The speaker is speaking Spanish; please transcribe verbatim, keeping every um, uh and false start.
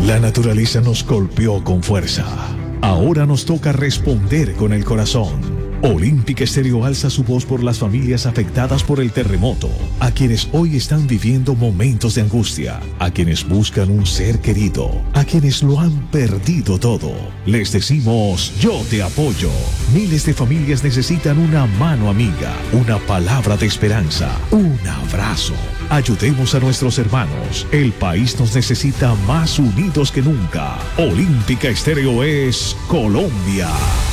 La naturaleza nos golpeó con fuerza. Ahora nos toca responder con el corazón. Olímpica Estéreo alza su voz por las familias afectadas por el terremoto, a quienes hoy están viviendo momentos de angustia, a quienes buscan un ser querido, a quienes lo han perdido todo. Les decimos, yo te apoyo. Miles de familias necesitan una mano amiga, una palabra de esperanza, un abrazo. Ayudemos a nuestros hermanos. El país nos necesita más unidos que nunca. Olímpica Estéreo es Colombia.